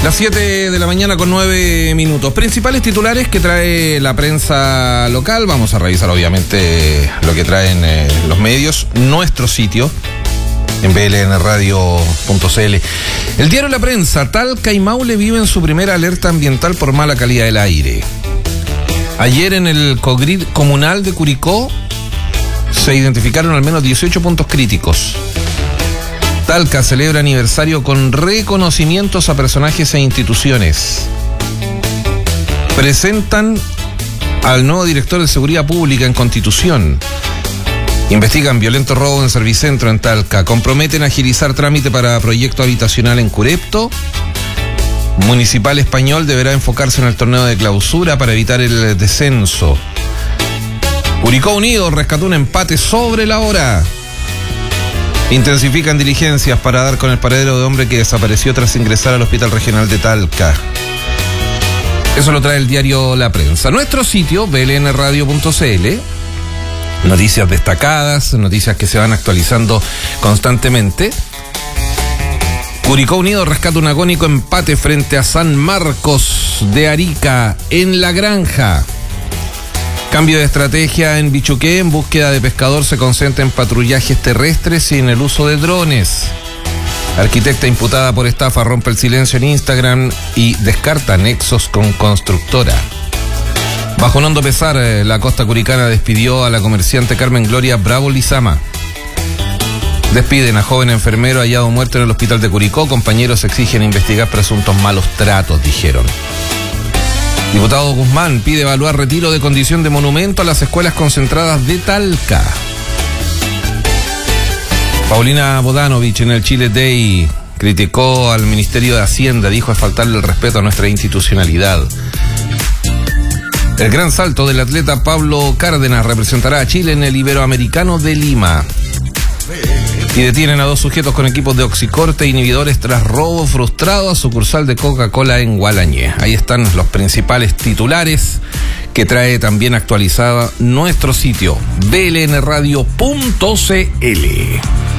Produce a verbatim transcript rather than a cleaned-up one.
Las siete de la mañana con nueve minutos. Principales titulares que trae la prensa local. Vamos a revisar obviamente lo que traen eh, los medios. Nuestro sitio en b l n radio punto c l. El diario La Prensa. Talca y Maule viven su primera alerta ambiental por mala calidad del aire. Ayer en el Cogrid comunal de Curicó se identificaron al menos dieciocho puntos críticos. Talca celebra aniversario con reconocimientos a personajes e instituciones. Presentan al nuevo director de Seguridad Pública en Constitución. Investigan violento robo en Servicentro en Talca. Comprometen agilizar trámite para proyecto habitacional en Curepto. Municipal Español deberá enfocarse en el torneo de clausura para evitar el descenso. Curicó Unido rescató un empate sobre la hora. Intensifican diligencias para dar con el paradero de hombre que desapareció tras ingresar al Hospital Regional de Talca. Eso lo trae el diario La Prensa. Nuestro sitio, b l n radio punto c l. Noticias destacadas, noticias que se van actualizando constantemente. Curicó Unido rescata un agónico empate frente a San Marcos de Arica en La Granja. Cambio de estrategia en Bichuqué. En búsqueda de pescador se concentra en patrullajes terrestres y en el uso de drones. Arquitecta imputada por estafa rompe el silencio en Instagram y descarta nexos con constructora. Bajo un hondo pesar, la costa curicana despidió a la comerciante Carmen Gloria Bravo Lizama. Despiden a joven enfermero hallado muerto en el hospital de Curicó. Compañeros exigen investigar presuntos malos tratos, dijeron. Diputado Guzmán pide evaluar retiro de condición de monumento a las escuelas concentradas de Talca. Paulina Bodanovich en el Chile Day criticó al Ministerio de Hacienda, dijo es faltarle el respeto a nuestra institucionalidad. El gran salto del atleta Pablo Cárdenas representará a Chile en el Iberoamericano de Lima. Y detienen a dos sujetos con equipos de oxicorte e inhibidores tras robo frustrado a sucursal de Coca-Cola en Gualañé. Ahí están los principales titulares que trae también actualizada nuestro sitio b l n radio punto c l.